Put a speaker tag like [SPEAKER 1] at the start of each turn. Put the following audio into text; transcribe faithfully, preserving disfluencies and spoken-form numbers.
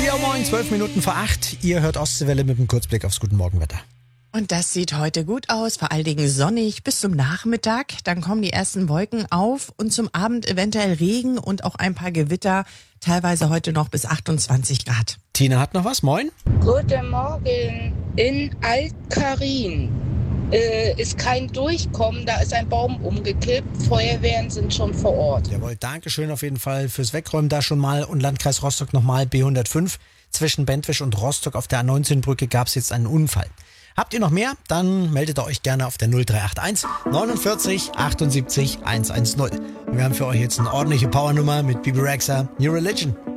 [SPEAKER 1] Ja, moin, zwölf Minuten vor acht. Ihr hört Ostseewelle mit einem Kurzblick aufs Guten Morgenwetter.
[SPEAKER 2] Und das sieht heute gut aus, vor allen Dingen sonnig bis zum Nachmittag. Dann kommen die ersten Wolken auf und zum Abend eventuell Regen und auch ein paar Gewitter. Teilweise heute noch bis achtundzwanzig Grad.
[SPEAKER 1] Tina hat noch was, moin.
[SPEAKER 3] Guten Morgen. In Alt-Karin äh, ist kein Durchkommen, da ist ein Baum umgekippt. Feuerwehren sind schon vor Ort.
[SPEAKER 1] Jawohl, danke schön auf jeden Fall fürs Wegräumen da schon mal. Und Landkreis Rostock nochmal B hundertfünf. Zwischen Bentwisch und Rostock auf der A neunzehn Brücke gab es jetzt einen Unfall. Habt ihr noch mehr? Dann meldet ihr euch gerne auf der null drei acht eins neunundvierzig achtundsiebzig hundertzehn. Und wir haben für euch jetzt eine ordentliche Powernummer mit Bibi Rexha, New Religion.